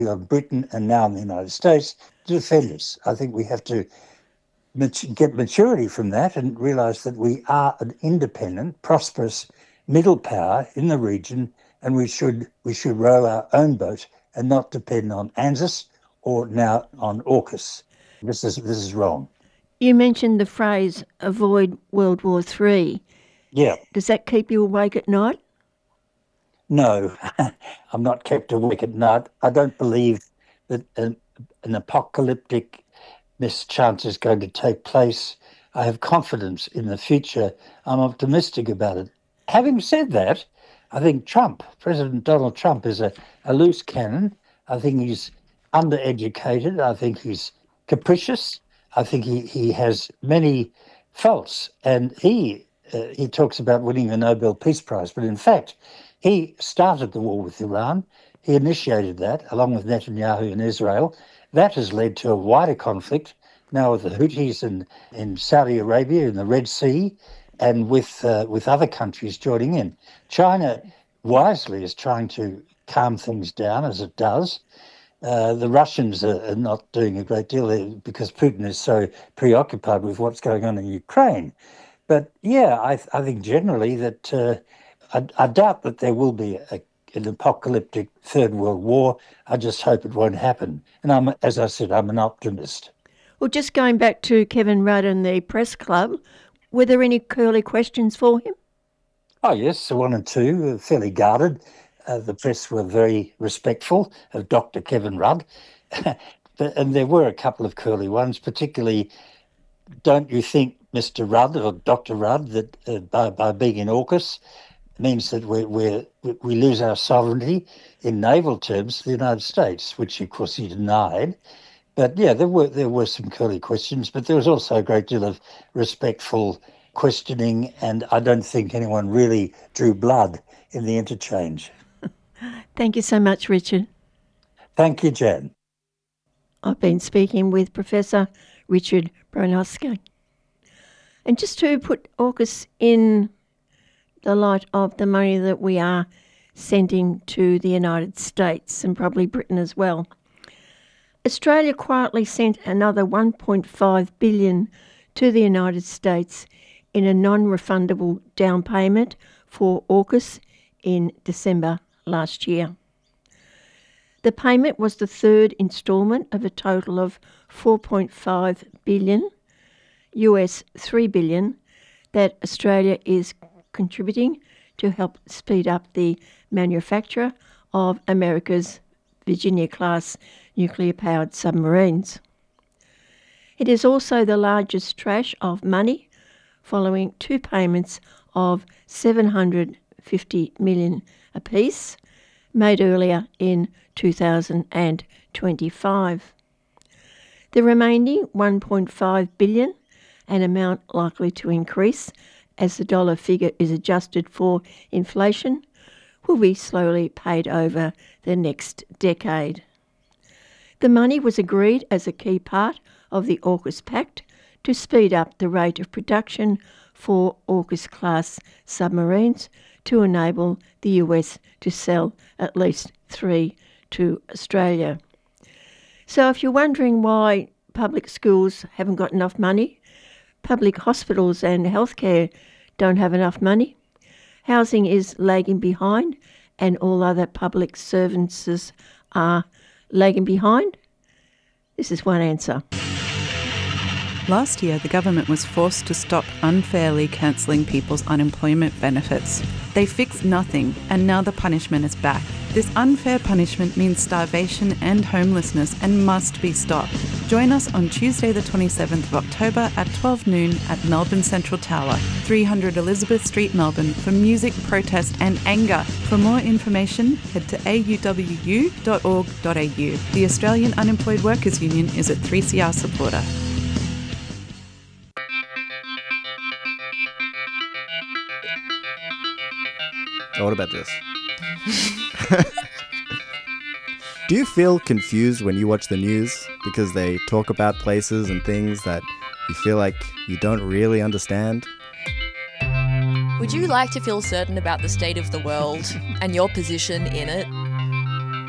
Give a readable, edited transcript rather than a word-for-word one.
of Britain and now in the United States to defend us. I think we have to get maturity from that and realise that we are an independent, prosperous middle power in the region, and we should row our own boat and not depend on ANZUS or now on AUKUS. This is wrong. You mentioned the phrase "avoid World War III." Yeah. Does that keep you awake at night? No, I'm not kept awake at night. I don't believe that an apocalyptic mischance is going to take place. I have confidence in the future. I'm optimistic about it. Having said that, I think President Donald Trump, is a loose cannon. I think he's undereducated. I think he's capricious. I think he has many faults. And he talks about winning the Nobel Peace Prize, but in fact, he started the war with Iran. He initiated that, along with Netanyahu and Israel. That has led to a wider conflict now with the Houthis in Saudi Arabia, in the Red Sea, and with other countries joining in. China wisely is trying to calm things down, as it does. The Russians are not doing a great deal because Putin is so preoccupied with what's going on in Ukraine. But yeah, I think generally that I doubt that there will be an apocalyptic Third World War. I just hope it won't happen. And as I said, I'm an optimist. Well, just going back to Kevin Rudd and the press club, were there any curly questions for him? Oh, yes, one and two, fairly guarded. The press were very respectful of Dr. Kevin Rudd. And there were a couple of curly ones, particularly, don't you think, Mr. Rudd or Dr. Rudd, that by being in AUKUS means that we lose our sovereignty in naval terms to the United States, which of course he denied. But yeah, there were some curly questions, but there was also a great deal of respectful questioning, and I don't think anyone really drew blood in the interchange. Thank you so much, Richard. Thank you, Jan. I've been speaking with Professor Richard Broinowski. And just to put AUKUS in the light of the money that we are sending to the United States and probably Britain as well, Australia quietly sent another $1.5 billion to the United States in a non-refundable down payment for AUKUS in December last year. The payment was the third instalment of a total of $4.5 billion, US $3 billion, that Australia is contributing to help speed up the manufacture of America's Virginia-class nuclear-powered submarines. It is also the largest tranche of money, following two payments of $750 million apiece, made earlier in 2025. The remaining $1.5 billion, an amount likely to increase as the dollar figure is adjusted for inflation, will be slowly paid over the next decade. The money was agreed as a key part of the AUKUS Pact to speed up the rate of production for AUKUS-class submarines to enable the US to sell at least 3 to Australia. So if you're wondering why public schools haven't got enough money, public hospitals and healthcare don't have enough money, housing is lagging behind, and all other public services are lagging behind, this is one answer. Last year, the government was forced to stop unfairly cancelling people's unemployment benefits. They fixed nothing, and now the punishment is back. This unfair punishment means starvation and homelessness and must be stopped. Join us on Tuesday the 27th of October at 12 noon at Melbourne Central Tower, 300 Elizabeth Street, Melbourne, for music, protest and anger. For more information, head to auwu.org.au. The Australian Unemployed Workers Union is a 3CR supporter. So what about this? Do you feel confused when you watch the news because they talk about places and things that you feel like you don't really understand? Would you like to feel certain about the state of the world and your position in it?